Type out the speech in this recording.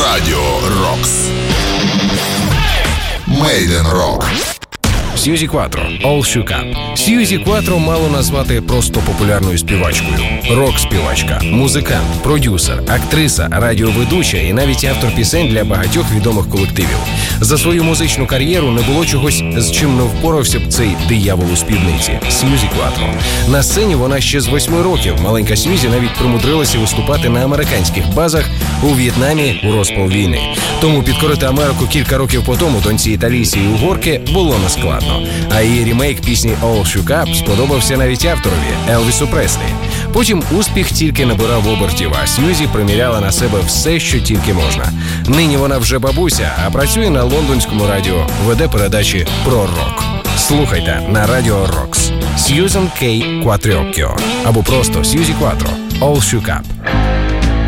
Радіо Рокс. Made in Rock. Сьюзі Кватро, All Shook Up. Сьюзі Кватро мало назвати просто популярною співачкою. Рок-співачка, музикант, продюсер, актриса, радіоведуча і навіть автор пісень для багатьох відомих колективів. За свою музичну кар'єру не було чогось, з чим не впорався б цей диявол у спідниці – Сьюзі Кватро. На сцені вона ще з 8 років. Маленька Сьюзі навіть примудрилася виступати на американських базах у В'єтнамі у розпал війни. Тому підкорити Америку кілька років по тому доньці італійці і угорки було нескладно. А її ремейк пісні All Shook Up сподобався навіть авторові Елвісу Преслі. Потім успіх тільки набирав обертів, а Сьюзі приміряла на себе все, що тільки можна. Нині вона вже бабуся, а працює на лондонському радіо, веде передачі про рок. Слухайте на Радіо Рокс. Сьюзан Кей Кватріоккіо або просто Сьюзі Кватро All Shook Up.